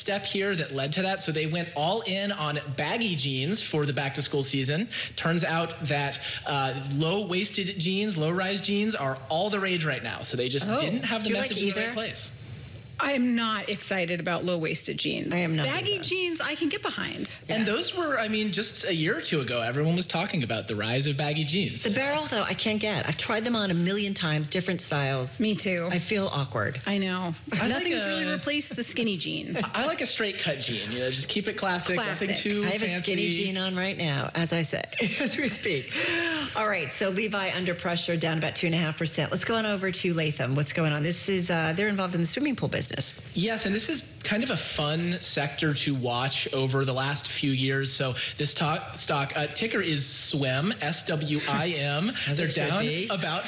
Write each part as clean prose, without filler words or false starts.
misstep here that led to that. So they went all in on baggy jeans for the back-to-school season. Turns out that low-waisted jeans, low-rise jeans are all the rage right now. So they just didn't have the message in the right place. I am not excited about low-waisted jeans. I am not. Baggy jeans, I can get behind. Yeah. And those were, I mean, just a year or two ago, everyone was talking about the rise of baggy jeans. The barrel, though, I can't get. I've tried them on a million times, different styles. Me too. I feel awkward. I know. Nothing's really replaced the skinny jean. I like a straight cut jean. You know, just keep it classic. Nothing too fancy. I have a skinny jean on right now, as I say, as we speak. All right, so Levi under pressure, down about 2.5%. Let's go on over to Latham. What's going on? This is, they're involved in the swimming pool business. Yes, and this is kind of a fun sector to watch over the last few years. So this stock ticker is SWIM, S-W-I-M. They're down about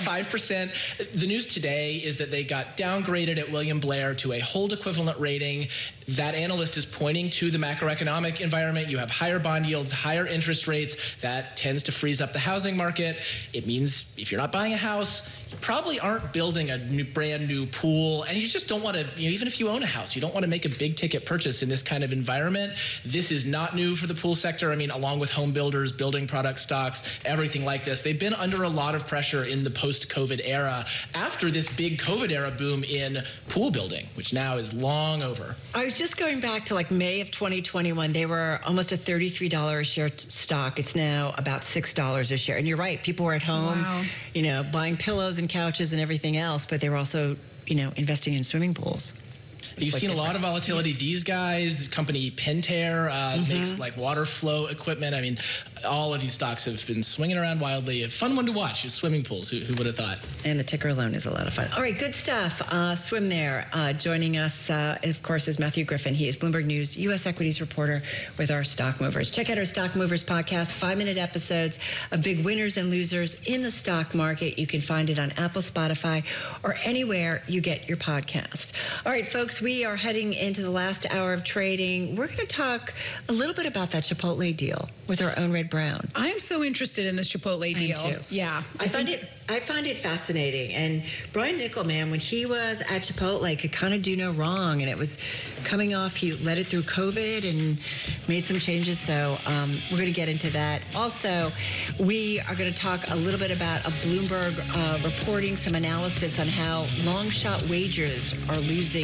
5%. The news today is that they got downgraded at William Blair to a hold equivalent rating. That analyst is pointing to the macroeconomic environment. You have higher bond yields, higher interest rates. That tends to freeze up the housing market. It means if you're not buying a house, you probably aren't building a brand new pool, and you just don't want to, you know, even if you own a house, you don't want to make a big ticket purchase in this kind of environment. This is not new for the pool sector. I mean, along with home builders, building product stocks, everything like this. They've been under a lot of pressure in the post-COVID era after this big COVID era boom in pool building, which now is long over. I was just going back to like May of 2021. They were almost a $33 a share stock. It's now about $6 a share. And you're right, people were at home, you know, buying pillows and couches and everything else, but they were also, you know, investing in swimming pools. You've seen a lot of volatility. These guys, this company Pentair makes like water flow equipment. I mean, all of these stocks have been swinging around wildly. A fun one to watch is swimming pools. Who would have thought? And the ticker alone is a lot of fun. All right, good stuff. Swim there. Joining us, of course, is Matthew Griffin. He is Bloomberg News U.S. equities reporter with our Stock Movers. Check out our Stock Movers podcast, 5-minute episodes of big winners and losers in the stock market. You can find it on Apple, Spotify, or anywhere you get your podcast. All right, folks, we are heading into the last hour of trading. We're going to talk a little bit about that Chipotle deal with our own Red Brown. I am so interested in this Chipotle deal. I am too. Yeah. I find it fascinating. And Brian Niccol, man, when he was at Chipotle, could kind of do no wrong. And it was coming off, he led it through COVID and made some changes. So we're going to get into that. Also, we are going to talk a little bit about a Bloomberg reporting some analysis on how long shot wagers are losing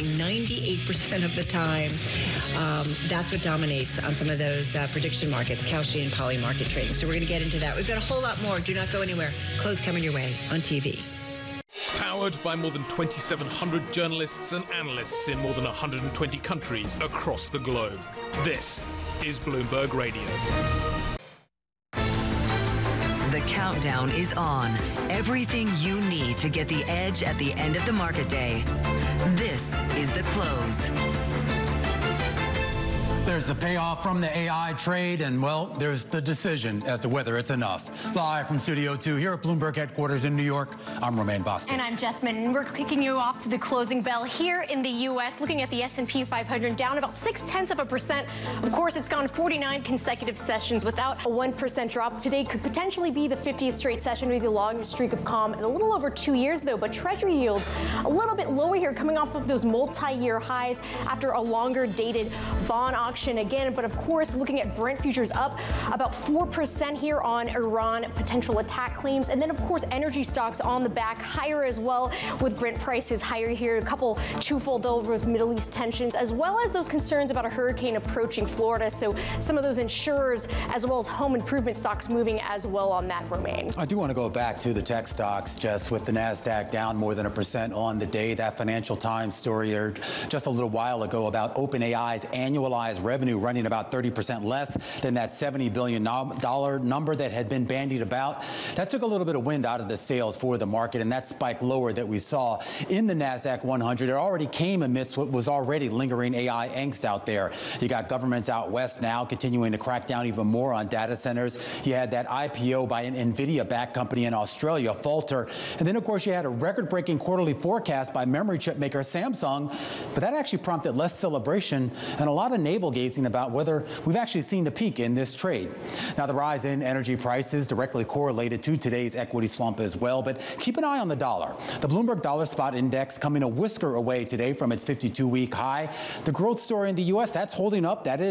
98% of the time. That's what dominates on some of those prediction markets, Kalshi and Poly market trading. So we're going to get into that. We've got a whole lot more. Do not go anywhere. Close coming your way on TV. Powered by more than 2,700 journalists and analysts in more than 120 countries across the globe. This is Bloomberg Radio. The countdown is on. Everything you need to get the edge at the end of the market day. This is the close. There's the payoff from the AI trade, and, well, there's the decision as to whether it's enough. Live from Studio 2 here at Bloomberg headquarters in New York, I'm Romaine Boston. And I'm Jess Min, and we're kicking you off to the closing bell here in the U.S., looking at the S&P 500 down about 0.6%. Of course, it's gone 49 consecutive sessions without a 1% drop. Today could potentially be the 50th straight session, maybe the longest streak of calm in a little over 2 years, though. But Treasury yields a little bit lower here, coming off of those multi-year highs after a longer dated bond auction again. But of course, looking at Brent futures up about 4% here on Iran potential attack claims. And then, of course, energy stocks on the back higher as well, with Brent prices higher here. A couple twofold over with Middle East tensions, as well as those concerns about a hurricane approaching Florida. So some of those insurers, as well as home improvement stocks, moving as well on that, Romaine. I do want to go back to the tech stocks, Jess, with the NASDAQ down more than 1% on the day. That Financial Times story just a little while ago about OpenAI's annualized revenue running about 30% less than that $70 billion number that had been bandied about. That took a little bit of wind out of the sails for the market, and that spike lower that we saw in the NASDAQ 100, it already came amidst what was already lingering AI angst out there. You got governments out west now continuing to crack down even more on data centers. You had that IPO by an NVIDIA-backed company in Australia falter. And then, of course, you had a record-breaking quarterly forecast by memory chip maker Samsung, but that actually prompted less celebration and a lot lot of navel-gazing about whether we've actually seen the peak in this trade. Now, the rise in energy prices directly correlated to today's equity slump as well, but keep an eye on the dollar. The Bloomberg Dollar Spot Index coming a whisker away today from its 52-week high. The growth story in the U.S., that's holding up. That is